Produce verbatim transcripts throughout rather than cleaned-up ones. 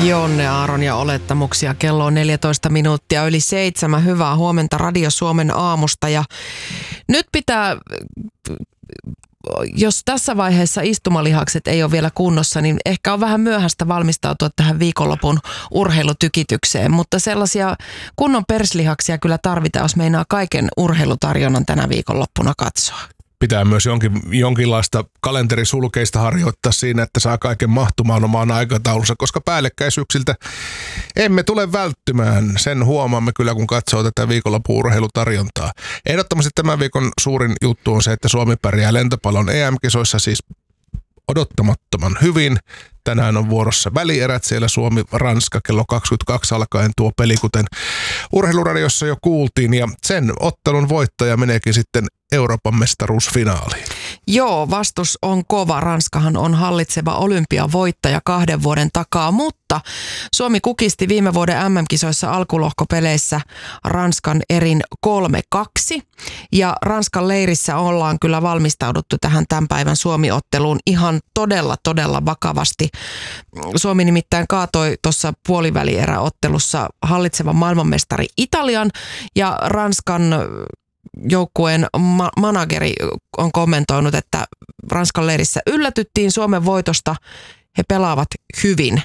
Jonne Aaron ja olettamuksia. Kello on neljätoista minuuttia yli seitsemän. Hyvää huomenta Radio Suomen aamusta. Ja nyt pitää, jos tässä vaiheessa istumalihakset ei ole vielä kunnossa, niin ehkä on vähän myöhäistä valmistautua tähän viikonlopun urheilutykitykseen. Mutta sellaisia kunnon perslihaksia kyllä tarvitaan, jos meinaa kaiken urheilutarjonnan tänä viikonloppuna katsoa. Pitää myös jonkin, jonkinlaista kalenterisulkeista harjoittaa siinä, että saa kaiken mahtumaan omaan aikataulunsa, koska päällekkäisyyksiltä emme tule välttymään. Sen huomaamme kyllä, kun katsoo tätä viikonlopun urheilutarjontaa. Ehdottomasti tämän viikon suurin juttu on se, että Suomi pärjää lentopallon E M-kisoissa siis odottamattoman hyvin. Tänään on vuorossa välierät, siellä Suomi-Ranska kello kaksikymmentäkaksi alkaen tuo peli, kuten Urheiluradiossa jo kuultiin, ja sen ottelun voittaja meneekin sitten Euroopan mestaruusfinaaliin. Joo, vastus on kova. Ranskahan on hallitseva olympiavoittaja kahden vuoden takaa, mutta Suomi kukisti viime vuoden M M-kisoissa alkulohkopeleissä Ranskan erin kolme kaksi. Ja Ranskan leirissä ollaan kyllä valmistauduttu tähän tämän päivän Suomi-otteluun ihan todella, todella vakavasti. Suomi nimittäin kaatoi tuossa puolivälieräottelussa hallitsevan maailmanmestari Italian, ja Ranskan joukkueen ma- manageri on kommentoinut, että Ranskan leirissä yllätyttiin Suomen voitosta. He pelaavat hyvin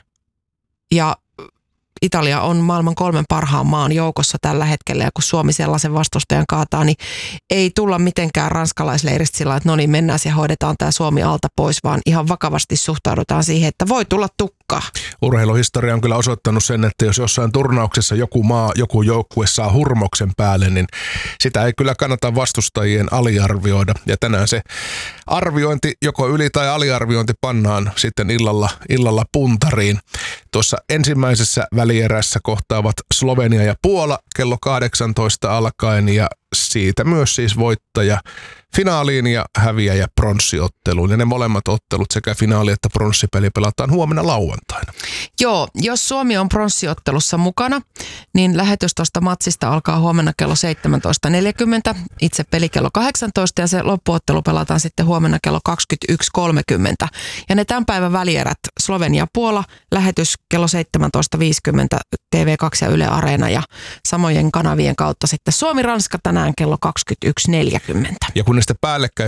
ja Italia on maailman kolmen parhaan maan joukossa tällä hetkellä, ja kun Suomi sellaisen vastustajan kaataa, niin ei tulla mitenkään ranskalaisleiristä sillä, että no niin, mennään ja hoidetaan tämä Suomi alta pois, vaan ihan vakavasti suhtaudutaan siihen, että voi tulla tukkaa. Urheiluhistoria on kyllä osoittanut sen, että jos jossain turnauksessa joku maa, joku joukkue saa hurmoksen päälle, niin sitä ei kyllä kannata vastustajien aliarvioida. Ja tänään se arviointi, joko yli- tai aliarviointi, pannaan sitten illalla, illalla puntariin. Tuossa ensimmäisessä välierässä kohtaavat Slovenia ja Puola kello kahdeksantoista alkaen, ja siitä myös siis voittaja finaaliin ja häviäjä pronssiotteluun. Ja ne molemmat ottelut, sekä finaali että pronssipeli, pelataan huomenna lauantaina. Joo, jos Suomi on pronssiottelussa mukana, niin lähetys tuosta matsista alkaa huomenna kello seitsemäntoista neljäkymmentä, itse peli kello kahdeksantoista, ja se loppuottelu pelataan sitten huomenna kello kaksikymmentäyksi kolmekymmentä. Ja ne tämän päivän välierät, Slovenia-Puola, lähetys kello seitsemäntoista viisikymmentä T V kaksi ja Yle Areena, ja samojen kanavien kautta sitten Suomi-Ranska tänään kello kaksikymmentäyksi neljäkymmentä. Ja kun näistä päällekkäin